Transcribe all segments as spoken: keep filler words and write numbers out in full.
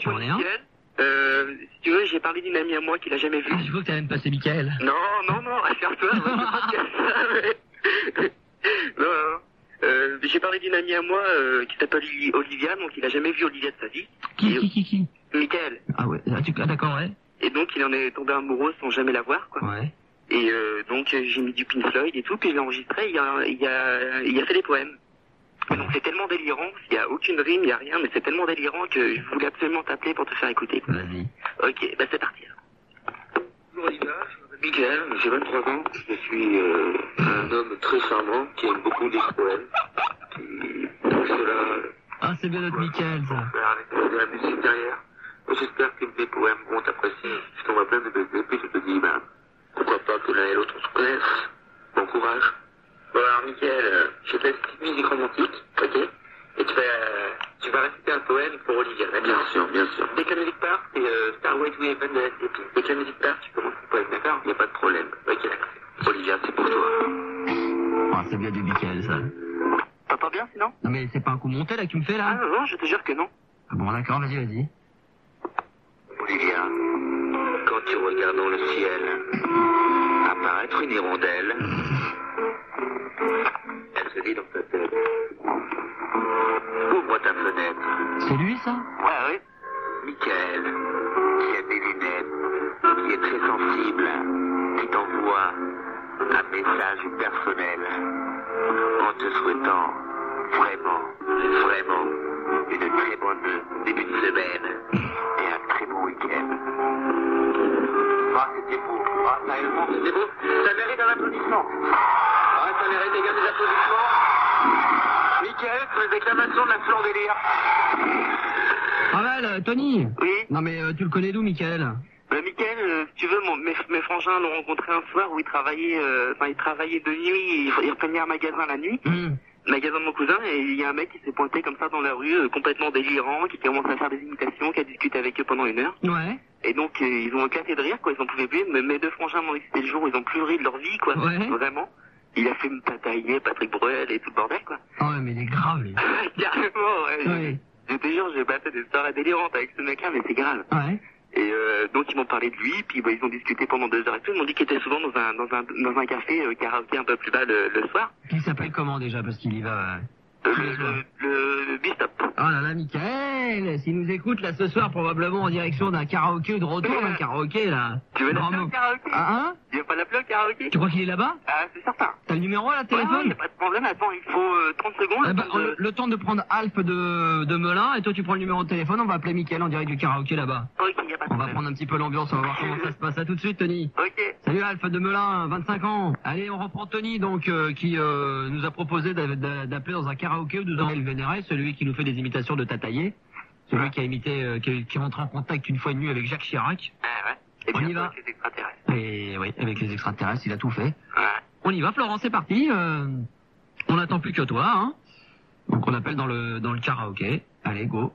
Tu en es un? Euh, si tu veux, j'ai parlé d'une amie à moi qui l'a jamais vu. Ah, je vois que t'as même passé Mickaël. Non, non, non, rassure-toi, moi, c'est pas dire ça, mais... non, non. Euh, j'ai parlé d'une amie à moi euh, qui s'appelle Olivia, donc il a jamais vu Olivia de sa vie. Qui, Et, qui, qui, qui Mickaël. Ah ouais, ah, tu... ah, d'accord, ouais. Et donc il en est tombé amoureux sans jamais la voir, quoi. Ouais. Et euh, donc j'ai mis du Pink Floyd et tout, puis je l'ai enregistré, il a, il a, il a fait des poèmes. Et donc c'est tellement délirant, il n'y a aucune rime, il n'y a rien, mais c'est tellement délirant que je voulais absolument t'appeler pour te faire écouter. Vas-y. Ok, bah c'est parti. Bonjour Olivia, je m'appelle Mickaël, j'ai vingt-trois ans, je suis euh, un homme très charmant qui aime beaucoup lire poèmes, qui pour cela... Ah, c'est bien notre Mickaël, ça. Faire de la musique derrière. J'espère que mes poèmes vont t'apprécier. Je t'envoie plein de baisers, puis je te dis, ben, pourquoi pas que l'un et l'autre se connaissent. Bon courage. Bon alors Mickaël, euh, je fais une petite musique romantique, ok? Et tu vas, euh, tu vas réciter un poème pour Olivia, d'accord? Bien sûr, bien sûr. Dès que la musique part, c'est euh, Starway to Heaven de la C P. Dès que la musique part, tu commences le poème, d'accord? Il n'y a pas de problème. Ok, d'accord. Olivia, c'est pour toi. Ah, c'est bien du Mickaël, ça. T'entends bien sinon? Non mais c'est pas un coup monté là que tu me fais Ah là? non, non, je te jure que non. Ah bon d'accord, vas-y, vas-y. Olivia, quand tu regardes dans le ciel apparaître une hirondelle, elle se dit dans ta tête, ouvre ta fenêtre. C'est lui ça? Ouais, oui. Mickaël, qui a des lunettes, qui est très sensible, qui t'envoie un message personnel en te souhaitant vraiment, vraiment une très bonne début de semaine et un très bon week-end. Ah, c'était beau. Ah, sérieusement, c'était beau. Ça mérite un applaudissement. Ah, ça mérite également des applaudissements. Mickaël, sur les déclamations de la fleur délire. Ah mal, euh, Tony. Oui. Non mais euh, tu le connais d'où, Mickaël? Bah, Mickaël, euh, si tu veux, mon, mes, mes frangins l'ont rencontré un soir où il travaillait, euh, enfin, il travaillait de nuit, il, il reprenait un magasin la nuit, Mmh. le magasin de mon cousin, et il y a un mec qui s'est pointé comme ça dans la rue, euh, complètement délirant, qui commence à faire des imitations, qui a discuté avec eux pendant une heure. Ouais. Et donc, euh, ils ont éclaté de rire, quoi, ils en pouvaient plus, mais mes deux frangins m'ont dit que c'était le jour où ils ont plus ri de leur vie, quoi, Ouais. vraiment. Il a fait me batailler Patrick Bruel et tout le bordel, quoi. Ah ouais mais il est grave lui. Carrément, ouais. Ouais. Je te jure, j'ai passé des soirées délirantes avec ce mec-là, mais c'est grave. Ouais. Et euh, donc ils m'ont parlé de lui, puis bah, ils ont discuté pendant deux heures et tout. Ils m'ont dit qu'il était souvent dans un dans un dans un café euh, karaoké un peu plus bas le, le soir. Il s'appelle comment déjà parce qu'il y va euh, Euh, tous le, les soirs. le, le, le Bistop. Oh là là, Mickaël, s'il nous écoute là ce soir, probablement en direction d'un karaoké ou de retour d'un karaoké là. Tu veux l'appeler Bravo. au karaoké? Ah hein? Tu veux pas l'appeler au karaoké? Tu crois qu'il est là-bas? Ah, c'est certain. T'as le numéro là, Ouais, téléphone? ouais, y a pas de problème. Attends, il faut euh, trente secondes. Eh ben, Euh, le, le temps de prendre Alf de, de Melun, et toi tu prends le numéro de téléphone, on va appeler Mickaël en direct du karaoké là-bas. Ok, y a pas de On va problème. prendre un petit peu l'ambiance, on va voir comment ça se passe. À tout de suite, Tony. Ok. Salut Alf de Melun, vingt-cinq ans. Allez, on reprend Tony, donc, euh, qui euh, nous a proposé d'a- d'a- d'appeler dans un karaoké où nous avons le vénéré, celui qui nous fait des imitations de Tataillé, celui qui a imité, euh, qui, qui est rentré en contact une fois et demie avec Jacques Chirac. Ah ouais. Et On y bien va. avec les extraterrestres. Et oui, avec les extraterrestres, il a tout fait. Ouais. On y va, Florent, c'est parti. Euh, on n'attend plus que toi, hein. Donc on appelle dans le dans le karaoké. Allez, go.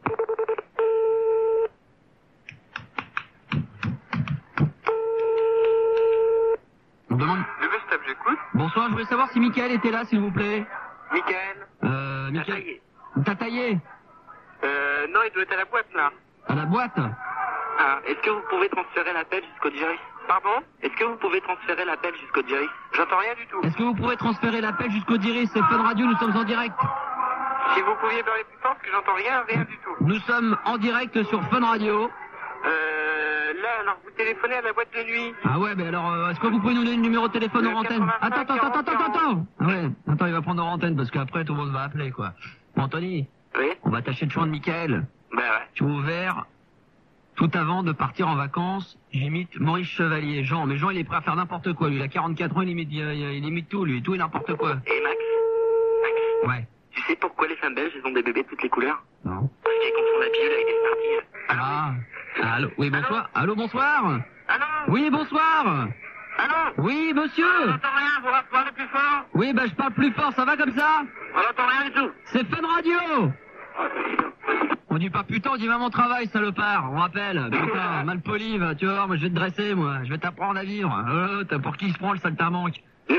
On demande. Le Bistop, j'écoute. Bonsoir, je voulais savoir si Mickaël était là, s'il vous plaît. Mickaël. Euh, Mickaël. Tataillé. Tataillé. Euh, non, il doit être à la boîte là. À la boîte. Ah, est-ce que vous pouvez transférer l'appel jusqu'au direct? Pardon? Est-ce que vous pouvez transférer l'appel jusqu'au direct? J'entends rien du tout. Est-ce que vous pourrez transférer l'appel jusqu'au Diris? C'est Fun Radio, nous sommes en direct. Si vous pouviez parler plus fort, parce que j'entends rien, rien du tout. Nous sommes en direct sur Fun Radio. Euh, là, alors vous téléphonez à la boîte de nuit. Ah ouais, mais alors, euh, est-ce que vous pouvez nous donner le numéro de téléphone Le hors antenne? Attends, quatre-vingt-cinq, attends, attends, attends, quarante, attends. Ah ouais, attends, il va prendre hors antenne parce qu'après tout le monde va appeler, quoi. Bon, Anthony, Oui? on va tâcher de joindre Mickaël. Bah ouais. Tu as ouvert tout avant de partir en vacances. J'imite Maurice Chevalier. Jean, mais Jean, il est prêt à faire n'importe quoi. Lui, il a quarante-quatre ans, il imite, il, il imite tout, lui, tout et n'importe quoi. Et Max? Max? Ouais. Tu sais pourquoi les femmes belges, elles ont des bébés de toutes les couleurs? Non. Parce qu'elles confondent la pilule avec des Smarties. Ah. Allô. Oui, bonsoir. Allô, bonsoir. Allô? Oui, bonsoir. Allô? Oui, monsieur. On n'entend rien, vous parlez plus fort? Oui, bah, je parle plus fort, ça va comme ça? On n'entend rien du tout. C'est Fun Radio. On dit pas putain, on dit va mon travail, salopard, on rappelle. Putain, mal poli, va, tu vas voir, moi je vais te dresser, moi. Je vais t'apprendre à vivre. Oh, t'as pour qui il se prend le saltimbanque? Tu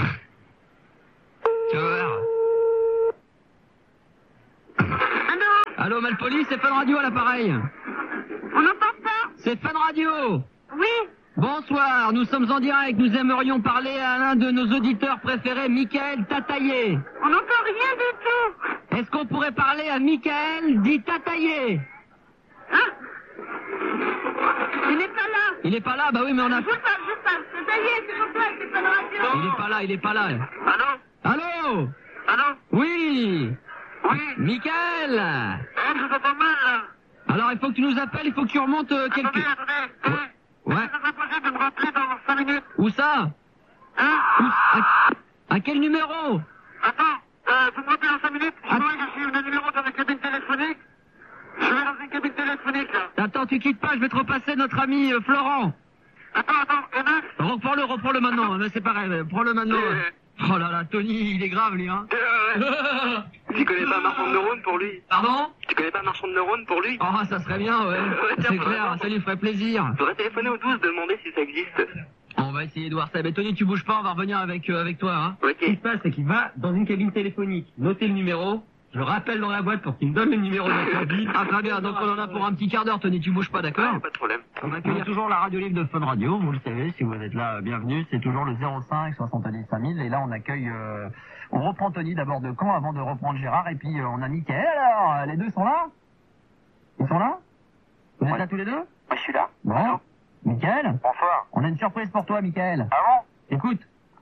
vas voir. Allô, Malpoli, c'est Fun Radio à l'appareil. On entend ça? C'est Fun Radio. Oui. Bonsoir, nous sommes en direct. Nous aimerions parler à l'un de nos auditeurs préférés, Michael Tataillé. On n'entend rien du tout. Est-ce qu'on pourrait parler à Michael dit Tataillé? Hein? Il n'est pas là. Il est pas là? Bah oui, mais on a... Je passe, je passe. Ça y est, c'est pour toi, c'est pas la radio. Il est pas là, il est pas là. Allô? Allô? Allô? Oui. Oui? Michael. Eh, je vous entends mal, là. Alors, il faut que tu nous appelles, il faut que tu remontes euh, quelques... Attendez, attendez. Eh, Ouais. est-ce que ça serait possible de me rappeler dans cinq minutes? Où ça? Hein? Où... À... à quel numéro? Attends, euh, vous me rappelez dans cinq minutes? Je vois que je suis un numéro dans la cabine téléphonique. Je vais dans une cabine téléphonique, là. Attends, tu quittes pas, je vais te repasser notre ami euh, Florent. Attends, attends, et Max? Reprends-le, reprends-le maintenant, mais c'est pareil, euh, prends-le maintenant. Euh. Oh là là, Tony, il est grave, lui, hein. Euh, Tu connais pas Marchand de neurones pour lui? Pardon? Tu connais pas Marchand de neurones pour lui? Oh, ça serait bien, ouais. Ouais, tiens, C'est faudrait clair, voir. ça lui ferait plaisir. Faudrait téléphoner au douze, demander si ça existe. On va essayer de voir ça. Mais Tony, tu bouges pas, on va revenir avec, euh, avec toi, hein. Ok. Ce qui se passe, c'est qu'il va dans une cabine téléphonique, noter le numéro, je le rappelle dans la boîte pour qu'il me donne le numéro de la cabine. Ah, très bien, donc on en a pour un petit quart d'heure, Tony, tu bouges pas, d'accord? Ouais, pas de problème. On va accueillir toujours la radio libre de Fun Radio, vous le savez, si vous êtes là, bienvenue, c'est toujours le zéro cinq soixante-dix cinq mille, et là on accueille, euh, on reprend Tony d'abord de Caen avant de reprendre Gérard, et puis euh, on a Mickaël, alors, euh, les deux sont là? Ils sont là? Vous êtes Ouais. là tous les deux? Moi, je suis là. Bon. Mickaël, Bonsoir. on a une surprise pour toi, Mickaël. Ah bon? Écoute.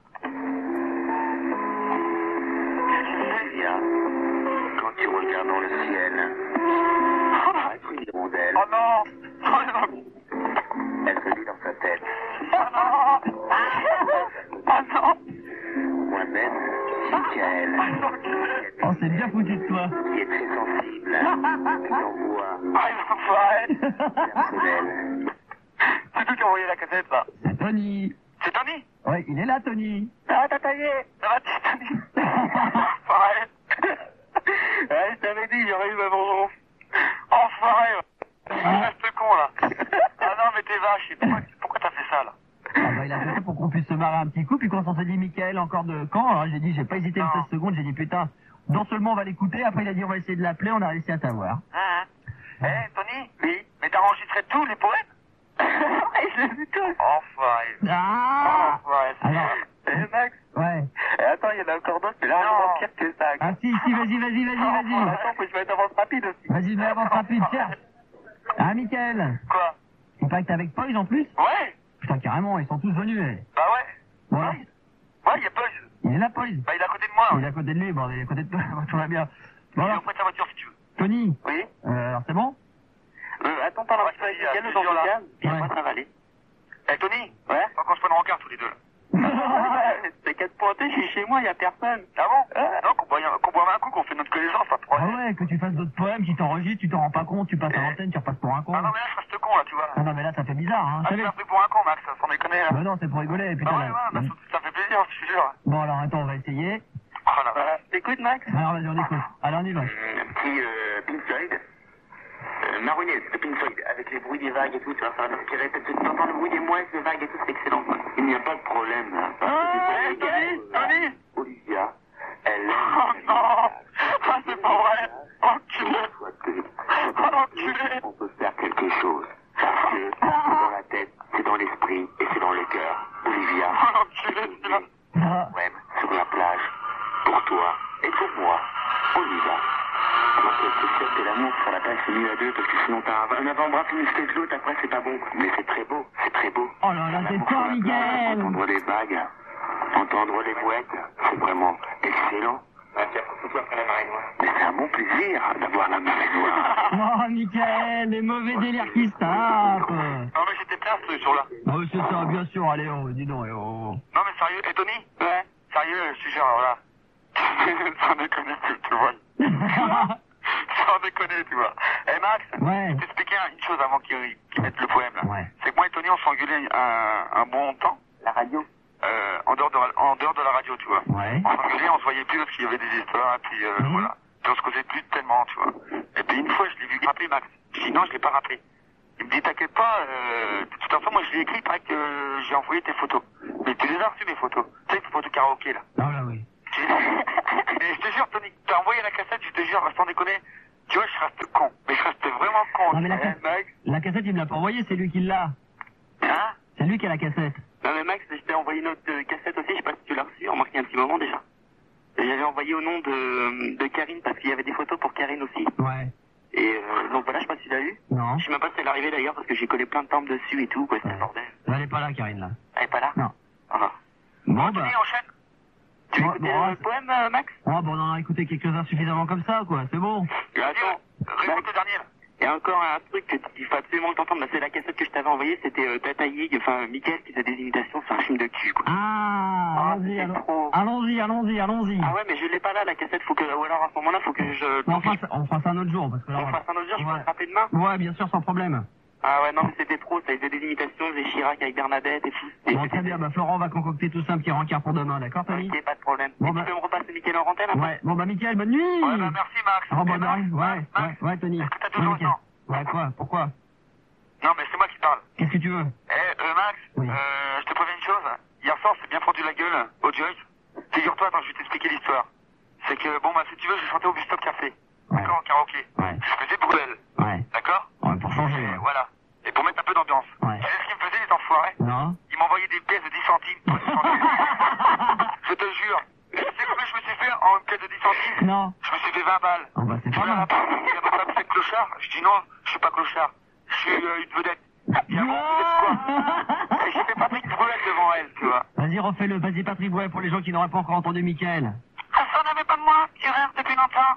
Olivia, quand tu regardes dans le ciel, une hirondelle, Oh non! Oh non! elle se dit dans sa tête. Oh non! Oh non! Moi-même, Michael, Oh, c'est bien foutu de toi. qui est très sensible, qui t'envoie Ah, il faut arrêter! personnel. C'est toi qui as envoyé la cassette, là. C'est Tony. C'est Tony? Ouais, il est là, Tony. Ah, t'as taillé! Ça va, c'est Tony? Enfoiré! Ouais, je t'avais dit, j'aurais eu ma vengeance. Enfoiré! Reste con, là. Ah non, mais t'es vache. Pourquoi, pourquoi t'as fait ça, là? Ah bah, il a fait ça pour qu'on puisse se marrer un petit coup, puis quand on s'est dit Mickaël encore de quand, alors j'ai dit, j'ai pas hésité une Non. seize secondes, j'ai dit putain, non seulement on va l'écouter, après il a dit on va essayer de l'appeler, on a réussi à t'avoir. Hein? Eh, Tony? Oui? Mais t'as enregistré tous les poèmes? Je les ai vus tous. Enfoiré. Ah Enfoiré. Alors, Eh, Max? ouais. Eh, attends, il y en a encore d'autres, mais là, on pire que ça. Ah si, si, vas-y, vas-y, vas-y, Oh, vas-y. attends, faut que je mette avance rapide aussi. Vas-y, mais avance rapide, tiens. Ah, Mickaël, Quoi? il paraît que t'es avec Poise en plus? Ouais? Putain, carrément, ils sont tous venus, eh. Bah ouais. Bon, Ouais, ouais, y a pas. il est là, Poise. Bah, il est à côté de moi. Il est à côté de lui, bon, il est à côté de toi, tout va bien. Bon, Il est alors, auprès de sa voiture si tu veux. Tony, Oui? euh, alors c'est bon? Euh, attends, parle un petit peu avec Miguel dans le calme, et Ouais. après ça va aller. Eh, Tony? Ouais? Faut qu'on se prenne en regard tous les deux, là. C'est quatre pointés, je suis chez moi, y a personne. Ah bon? Non, qu'on boive un- qu'on boive un coup, qu'on fait notre connaissance, ça te Ah ouais, que tu fasses d'autres poèmes qui t'enregistrent, tu t'en rends pas compte, tu passes à l'antenne, tu repasses pour un con. Ah non, mais là, je reste con, là, tu vois. Ah non, mais là, ça fait bizarre, hein. Ah, Vous tu savez- m'as pris pour un con, Max, sans déconner, là. Bah non, c'est pour rigoler, putain. Ah ouais, là. ouais, bah, ça, ça fait plaisir, je te jure. Bon, alors, attends, on va essayer. Oh la vache. T'écoutes, Max? Alors, vas-y, on écoute. Allez, on y va. Un petit euh, Pink Floyd, euh, marronnier de Pink Floyd, avec les bruits des vagues et tout, tu vas faire respirer, tu entends le bruit des mouettes, des vagues et tout, c'est excellent. Il n'y a pas de problème, là. Hey, Tony! Tony! Olivia, elle aime. Oh non! Ah, c'est pas vrai! Enculé! Oh, l'enculé! On peut faire quelque chose. Parce que c'est dans la tête, c'est dans l'esprit et c'est dans le cœur. Olivia, Oh, l'enculé, c'est là! Ah, ouais, sur la plage, pour toi et pour moi, on y va. Alors que c'est sûr que l'amour sur la plage c'est mieux à deux parce que sinon t'as un avant-bras plus musclé que l'autre, après c'est pas bon. Mais c'est très beau, c'est très beau. Oh là là, c'est L'amour fort, sur la plage, Miguel. entendre les vagues, entendre les mouettes, c'est vraiment excellent. Ah, tiens, faut après la marée noire. Mais c'est un bon plaisir d'avoir la marée noire. Oh, Mickaël, les mauvais délires qui se tapent. Non, mais j'étais plein ce jour-là. Ah oui, c'est ça, bien sûr, allez, oh, dis donc, eh, oh. Non, mais sérieux, et Tony? Ouais. Sérieux, je te jure, alors là. Sans déconner, tu, tu vois. Sans déconner, tu vois. Eh, Max, Ouais. je vais t'expliquer une chose avant qu'il qu'il mette le poème, là. Ouais. C'est que moi et Tony, on s'engueulait un, un bon temps. La radio. Euh, en dehors de, en dehors de la radio, tu vois. Ouais. On s'engueulait, on se voyait plus parce qu'il y avait des histoires, et puis euh, Mhm. voilà. Puis on se causait plus tellement, tu vois. Et puis une fois, je l'ai vu rappeler Max. Je dis non, je l'ai pas rappelé. Il me dit, t'inquiète pas, euh, de toute façon, moi je l'ai écrit, il paraît que euh, j'ai envoyé tes photos. Mais tu les as reçues, mes photos. Tu sais, tes photos karaoké, là. Ah là, oui. J'ai dit, mais je te jure, Tony, t'as envoyé la cassette, je te jure, sans déconner. Tu vois, je reste con. Mais je reste vraiment con. Non, mais la, Eh, cassette, Max. la cassette, il me l'a pas envoyée, c'est lui qui l'a. Hein? C'est lui qui a la cassette. Non mais Max, je t'ai envoyé une autre euh, cassette aussi, je sais pas si tu l'as reçue, remarque il y a un petit moment déjà. Et j'avais envoyé au nom de, de Karine parce qu'il y avait des photos pour Karine aussi. Ouais. Et euh, donc voilà, je sais pas si tu l'as eu. Non. Je sais même pas si elle est arrivée d'ailleurs parce que j'ai collé plein de tempes dessus et tout, quoi, c'était Ouais. le bordel. Elle est pas là, Karine, là. Elle est pas là? Non. Ah. Bon, Tu bah. dis, enchaîne. Tu veux Bon, écouter bon, euh, ouais, le poème, euh, Max? Oh, bon, on en a écouté quelques-uns suffisamment comme ça, quoi. C'est bon. Attends, réécoute le dernier. Il y a encore un truc que il faut absolument que t'entendes, là, c'est la cassette que je t'avais envoyée, c'était euh, Tata Yig, enfin Mickaël qui faisait des imitations, c'est un film de cul, quoi. Ah, Ah, allons-y, c'est allons- trop. allons-y, allons-y, allons-y. Ah ouais, mais je l'ai pas là, la cassette, faut que, ou alors à ce moment-là, faut que je... Non, on, fera ça, on fera ça un autre jour, parce que là, On va- fasse un autre jour, je peux Ouais. te rappeler demain? Ouais, bien sûr, sans problème. Ah ouais, non, mais c'était trop, ça faisait des imitations, des Chirac avec Bernadette et tout. Et Bon, c'était- très bien, bah, Florent va concocter tout ça, un petit rencard pour demain, d'accord, Tony? Ok, pas de problème. Bon, et bah- tu peux me repasser Mickaël en antenne, après? Ouais, bon, bah, Mickaël, bonne nuit. Ouais, bah merci Max. Oh, bah, Et de Max, rien. Ouais, Max, ouais, ouais, Tony. est-ce que t'as Ouais, toujours le Mickaël. temps? Ouais, quoi? Pourquoi? Non, mais c'est moi qui parle. Qu'est-ce que tu veux? Eh, euh, Max, Oui. euh, je te préviens une chose. Hier soir, c'est bien fendu la gueule au Joyce. Figure-toi, attends, je vais t'expliquer l'histoire. C'est que, bon, bah, si tu veux, j'ai chanté au Bustop Café. Ouais. D'accord, en karaoké. Ouais. Je faisais Bruel. Ouais. D'accord? Ouais, pour changer. Et ouais. voilà. Et pour mettre un peu d'ambiance. Ouais. Tu sais ce qu'ils me faisaient, les enfoirés? Non? Ils m'envoyaient des pièces de dix centimes pour des centimes. Je te jure. Et tu sais combien je me suis fait en pièce de dix centimes? Non. Je me suis fait vingt balles. Oh, bah, c'est Je pas vais à la mal. porte, il y a votre femme, c'est clochard. Je dis non, je suis pas clochard. Je suis euh, une vedette. Il y a bon, vous êtes quoi? Et j'ai fait Patrick Bruel devant elle, tu vois. Vas-y, refais-le. Vas-y, Patrick Bouet, pour les gens qui n'auraient pas encore entendu Mickaël. Ça n'avait pas de moi, tireur depuis longtemps.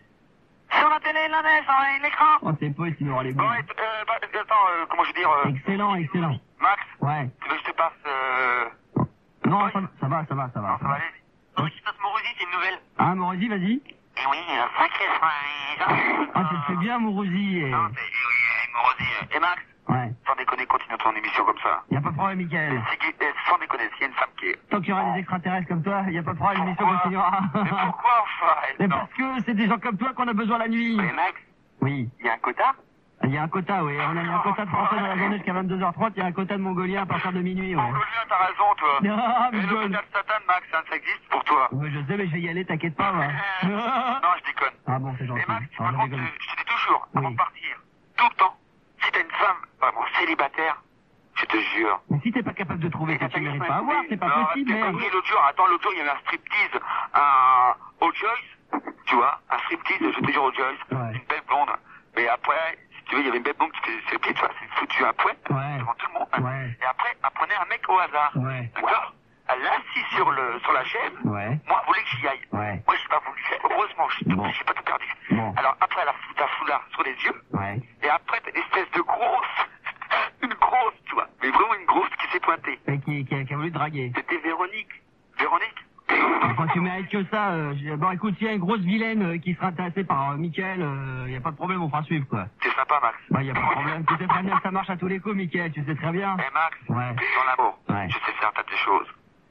Sur la télé, la neige, dans l'écran. Oh, c'est pas, il aura les Bon, bouts. et, euh, bah, attends, euh, comment je veux dire, euh, Excellent, excellent. Max, Ouais. tu veux que je te passe, euh, Non, ça, ça va, ça va, ça va. non, ça va aller. Tu veux que je te passe Morosi, c'est une nouvelle. Ah, Morosi, vas-y. Eh oui, un sacré soin. Ah, tu le fais bien, Morosi. Et... Non, c'est, eh oui, Morosi. Et Max, Ouais. sans déconner, continue ton émission comme ça. Y a pas de problème, Mickaël. C'est qui, eh, sans déconner, s'il y a une femme qui est... Tant qu'il y aura des extraterrestres comme toi, y a pas de problème, l'émission Pourquoi continuera. Mais pourquoi, enfin? Mais Non. parce que c'est des gens comme toi qu'on a besoin la nuit. Mais Max, Oui. il y a un quota? Il y a un quota, oui. On a mis un quota de français dans la journée jusqu'à vingt-deux heures trente. Il y a un quota de mongolien à partir de minuit, ouais. Mongolien, t'as raison, toi. Ah, Et mais le je... quota de Satan, Max, hein, ça existe pour toi. Ouais, je sais, mais je vais y aller, t'inquiète pas, ouais. Non, je déconne. Ah bon, c'est gentil. Et Max, Ah, par je contre, déconne. je, je te dis toujours, avant Oui. de partir, tout le temps, si t'as une femme vraiment célibataire, je te jure. Mais si t'es pas capable de trouver ce que tu mérites pas avoir, c'est pas Non, possible, t'es pas merde. pris l'autre jour, attends, l'autre jour, il y avait un striptease, un au Joyce, tu vois, un striptease, je te jure, au Joyce, Ouais. une belle blonde. Mais après, si tu veux, il y avait une belle blonde qui faisait striptease, tu vois, c'est foutu un poète Ouais. devant tout le monde. Ouais. Et après, elle prenait un mec au hasard. Ouais. D'accord? Elle l'a assis sur le, sur la chaise. Ouais. Moi, elle voulait que j'y aille. Ouais. Moi, j'ai pas voulu. Heureusement, j'ai Bon. j'ai pas tout perdu. Bon. Alors, après, elle a foutu un foulard sur les yeux. Ouais. Et après, t'as une espèce de grosse, une grosse, tu vois. Mais vraiment une grosse qui s'est pointée. Et qui, qui, a, qui a voulu te draguer. C'était Véronique. Véronique? Enfin, tu mérites que ça. Euh, j'ai- bon, écoute, s'il y a une grosse vilaine euh, qui sera intéressée par euh, Mickaël, euh, y a pas de problème, on fera suivre, quoi. C'est sympa, Max. Bah, y a pas de problème. Tu sais très bien que ça marche à tous les coups, Mickaël, tu sais très bien. Eh, Max, Ouais. dans l'amour, Ouais. je sais faire tas de choses.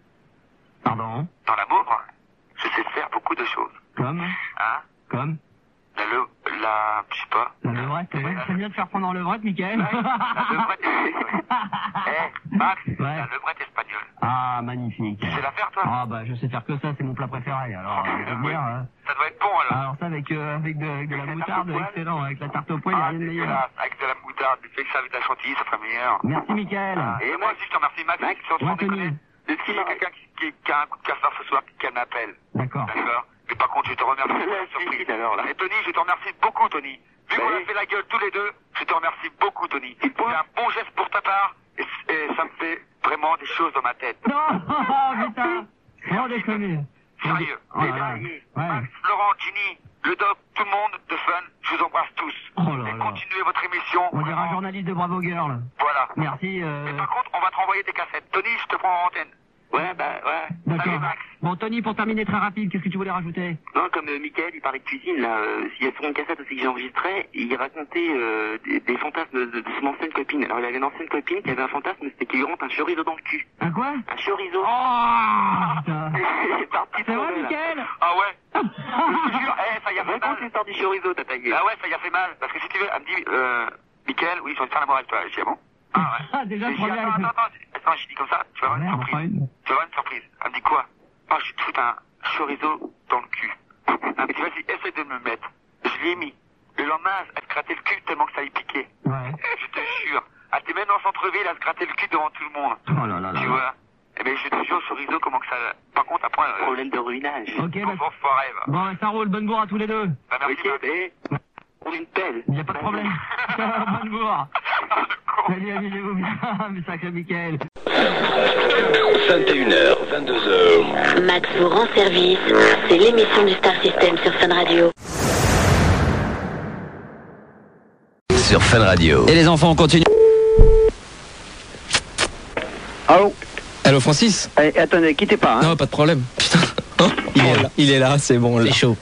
Pardon? Dans l'amour, je sais faire beaucoup de choses. Comme? Hein? Comme? La, le, la, je sais pas. La levrette, c'est vrai, c'est bien de faire prendre en levrette, Mickaël. Ouais, la levrette espagnole. Eh, Max, Ouais. la levrette espagnole. Ah, magnifique. Tu sais la faire, toi? Ah, bah, je sais faire que ça, c'est mon plat préféré. Alors, Ah, euh, je veux oui. dire, hein. Ça doit être bon, alors. Alors ça, avec, euh, avec, de, avec de la Avec la moutarde, tarte au poil. excellent. Avec la tarte au poil, y a Ah, rien de meilleur. dégueulasse. Avec de la moutarde, mais tu fais que ça avec de la chantilly, ça ferait meilleur. Merci, Mickaël. Et moi aussi, je te remercie, Max. Max, sans sans ouais, déconner. Tony. Est-ce qu'il y a quelqu'un qui, qui, qui a un coup de casseur ce soir, qu'elle m'appelle? D'accord. D'accord. Mais par contre, je te remercie pour la La surprise. suicide, alors, là. Et Tony, je te remercie beaucoup, Tony. Vu Bah qu'on a oui. fait la gueule tous les deux, je te remercie beaucoup, Tony. C'est un bon geste pour ta part, et, et ça me fait vraiment des choses dans ma tête. Non, putain. Non, déconner. Sérieux. Oh là Et là. là, Ouais. Max, Florent, Ginny, le doc, tout le monde de Fun, je vous embrasse tous. Oh là et là. continuez votre émission. On dirait un vraiment. journaliste de Bravo Girl. Voilà. Merci. Euh... Mais par contre, on va te renvoyer tes cassettes. Tony, je te prends en antenne. Ouais, bah, ouais. Salut, D'accord. Max. Bon, Tony, pour terminer très rapide, qu'est-ce que tu voulais rajouter? Non, comme euh, Mickaël, il parlait de cuisine, là, euh, il y a sur une cassette aussi que j'ai enregistrée, il racontait euh, des, des fantasmes de, de son ancienne copine. Alors, il avait une ancienne copine qui avait un fantasme, c'était qu'il lui rentre un chorizo dans le cul. Un quoi? Un chorizo. Oh, putain. C'est parti C'est trop vrai, loin, là. Mickaël? Ah ouais. Je te jure, eh, ça y a fait Raconte mal. l'histoire du chorizo, t'as taillé. Ah ouais, ça y a fait mal. Parce que si tu veux, elle me dit, euh, Mickaël, oui, j'ai envie de faire l'amour avec toi. Je dis, ah bon? Ah ouais. Ah, déjà, Et je dis, première attends, écoute. attends, attends, attends, je dis comme ça, tu vas avoir une Merde, surprise. enfin une. Tu vas avoir une surprise. Elle me dit quoi? Ah, je te fous un chorizo dans le cul. Ah, mais tu vas-y, essaie de me le mettre. Je l'ai mis. Le lendemain, elle se grattait le cul tellement que ça y piquait. Ouais. Je te jure. Elle était même dans le centre-ville, elle se grattait le cul devant tout le monde. Oh là là là. Tu vois. Eh ben, je te jure, chorizo, comment que ça... Par contre, après... Euh... Problème de ruinage. Ok, bah, Enfoiré, va. bon, ça roule, bonne bourre à tous les deux. Bah, merci, Ok, Max. mais... On une pelle. Il n'y a pas de problème. Bonne bourre. Salut, amusez-vous bien, mais sacré Mickaël. vingt et une heures, vingt-deux heures. Max vous rend service. C'est l'émission du Star System sur Fun Radio. Sur Fun Radio. Et les enfants, on continue. Allô. Allô Francis. Eh, attendez, quittez pas. Hein. Non, pas de problème. Putain. Oh, il, est là. il est là, c'est bon. C'est chaud.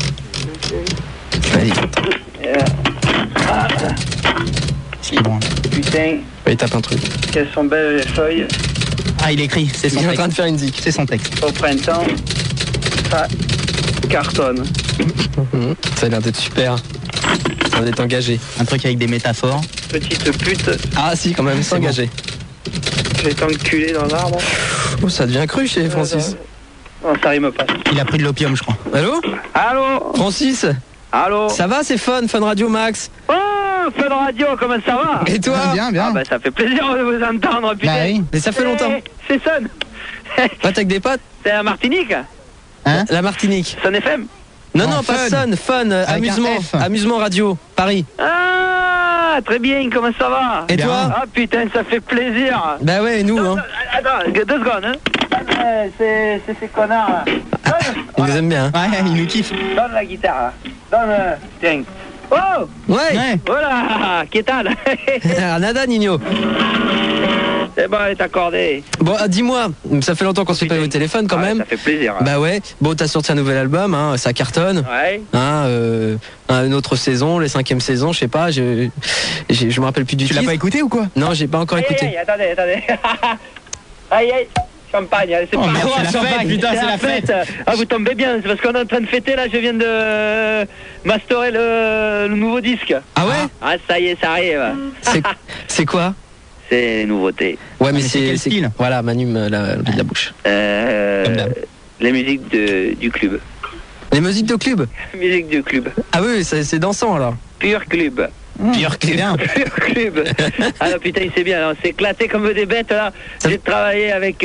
Vas-y. Euh, ah, C'est bon. putain, Il tape un truc. qu'elles sont belles les feuilles. Ah, il écrit, c'est son Il est texte. en train de faire une zik, c'est son texte. Au printemps, ça cartonne. Mmh. Ça a l'air d'être super. Ça va d'être engagé. Un truc avec des métaphores. Petite pute, Ah si, quand même, c'est engagé. je vais t'enculer dans l'arbre. Oh, ça devient cru chez Francis. Non, ça rime pas. Il a pris de l'opium, je crois. Allô Allô. Francis. Allô. Ça va, c'est fun, Fun Radio Max. Oh, Fun Radio, comment ça va? Et toi? Bien, bien. Ah bah ça fait plaisir de vous entendre, putain. Bah oui. Mais ça fait longtemps. Eh, c'est Son. Pote avec des potes? C'est la Martinique. Hein? La Martinique. Son F M. Non, Non, non, pas Fun. Sun, Fun, euh, Avec un amusement, F. amusement radio, Paris. Ah, très bien, comment ça va? Et Bien. toi? Ah putain, ça fait plaisir. Bah ouais, et nous, hein. Attends, deux secondes, hein. Euh, C'est c'est ces connards là. Donne, Ils nous aiment bien. Hein. Ouais, il nous kiffe. donne la guitare là. Donne. euh, Tiens. Oh. Ouais. Ouais. Voilà. Qu'est-ce que Nada, Nino. C'est bon, elle est accordée. Bon, euh, dis-moi, ça fait longtemps qu'on s'est pas eu au téléphone quand Ah, même. Ça fait plaisir. hein. Bah ouais. Bon, t'as sorti un nouvel album, hein, ça cartonne. Ouais. Hein, euh, une autre saison, les cinquième saison, je sais pas, je, je, je me rappelle plus du Tu titre. l'as pas écouté ou quoi? Non, j'ai pas encore Aïe, aïe, écouté. aïe, attendez, attendez. Aïe, aïe. Champagne, allez, c'est Oh, parti. merde, c'est la Champagne. fête, putain, c'est la fête. Ah, vous tombez bien, c'est parce qu'on est en train de fêter, là, je viens de masterer le, le nouveau disque. Ah ouais? Ah, ça y est, ça arrive. C'est- C'est quoi? C'est les nouveautés. Ouais, mais, mais c'est c'est quel c'est- style? Voilà, Manu me l'a de la bouche. Euh, Comme d'hab. les musiques de, du club. Les musiques de club. Musique du club. Ah oui, c'est c'est dansant alors. Pur club. Pire C'est bien. Pur club. Ah non, putain, c'est bien, on s'est éclaté comme des bêtes là. Ça- J'ai travaillé avec.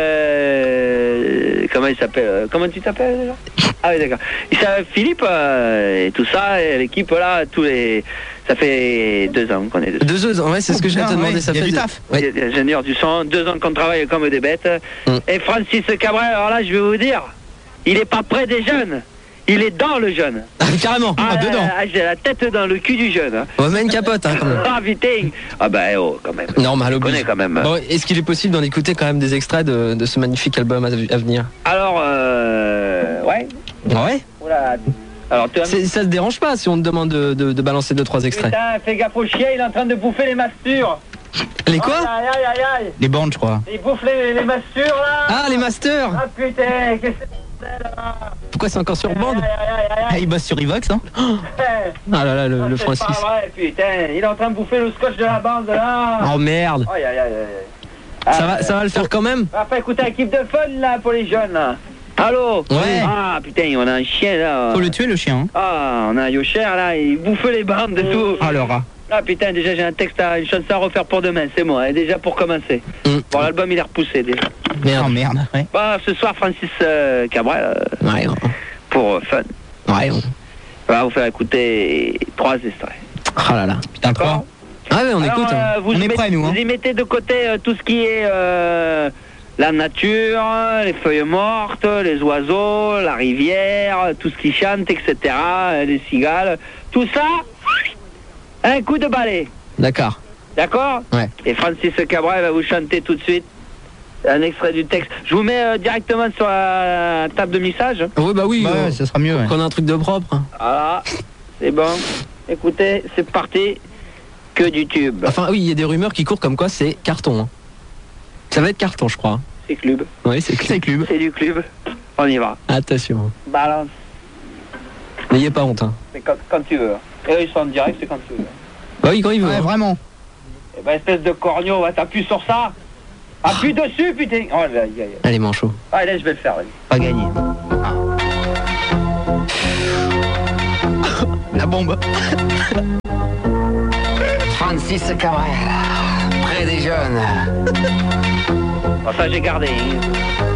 Euh... Comment il s'appelle euh, Comment tu t'appelles déjà? Ah oui, d'accord. Il s'appelle Philippe euh, et tout ça, et l'équipe là, tous les. Ça fait deux ans qu'on est dessus. Deux œufs, ouais, c'est ce que je putain, vais te demander. ouais, Ça y a fait du des- taf. Ouais. Les ingénieurs du son, deux ans qu'on travaille comme des bêtes. Mm. Et Francis Cabrel, alors là, je vais vous dire, il est pas près des jeunes. Il est dans le jeune. Ah, carrément. Ah, dedans. là, là, j'ai la tête dans le cul du jeune. Hein. On met une capote, hein, quand même. Ah putain. Ah bah oh, quand même. Normal, On connaît obligé. quand même. Bon, est-ce qu'il est possible d'en écouter quand même des extraits de, de ce magnifique album à, à venir? Alors, euh... Ouais. Ouais. Oula. Alors, tu as... C'est- Ça se dérange pas si on te demande de, de- de balancer deux trois extraits. Putain, fais gaffe au chien, il est en train de bouffer les mastures. Les quoi? Aïe, aïe, aïe, aïe. Les bandes, je crois. Il bouffe les, les mastures, là. Ah, les masters. Ah putain, qu'est-ce que c'est, là? Pourquoi c'est encore sur bande? Aïe, aïe, aïe, aïe, Ah, aïe. il bosse sur Evox, hein? Ah là là, le, Ah, le c'est Francis. pas vrai, putain. Il est en train de bouffer le scotch de la bande, là. Oh merde. Aïe, aïe, aïe, aïe. Ça va, ça va le faire quand même? Enfin, écoutez, équipe de fun, là, pour les jeunes, là. Allô? Ouais. Ah, putain, on a un chien, là. Faut le tuer, le chien. Hein? Ah, on a un Yocher, là, il bouffe les bandes et tout. Ah, le rat. Ah, putain, déjà, j'ai un texte, à, une chanson à refaire pour demain, c'est moi, hein, déjà pour commencer. Mm. Bon, l'album, il est repoussé, déjà. Oh Merde. merde. Ouais. Bon, ce soir, Francis euh, Cabrel, euh, Ouais, pour euh, fun. ouais. ouais. On va vous faire écouter trois extraits. Oh là là. Putain, trois. Ah ouais, on Alors, écoute. hein. euh, vous On est y prêts, mettez- nous, hein. Vous y mettez de côté euh, tout ce qui est euh, la nature, les feuilles mortes, les oiseaux, la rivière, tout ce qui chante, et cetera, euh, les cigales. Tout ça, un coup de balai. D'accord. D'accord? Ouais. Et Francis Cabrel va vous chanter tout de suite un extrait du texte. Je vous mets euh, directement sur la table de mixage. Oui, bah oui. Bah, euh, ouais, ça sera mieux, ouais. Qu'on a un truc de propre. Voilà, c'est bon. Écoutez, c'est parti. Que du tube. Enfin, oui, il y a des rumeurs qui courent comme quoi c'est carton. hein. Ça va être carton, je crois. C'est club. Oui, c'est C'est clair. club. C'est du club. On y va. Attention. Balance. N'ayez pas honte. Hein. C'est quand, quand tu veux. Et eux, ils sont en direct, c'est quand tu veux. Bah oui, quand il veut. Ouais, hein. vraiment. Eh ben, espèce de corneau, va t'appuyer sur ça. Appuie dessus, putain. Oh là, aïe, aïe. Allez, manchot. Allez, je vais le faire. Allez. Pas gagné. La bombe. Francis Cabrel, près des jeunes. Bon, ça j'ai gardé. Hein.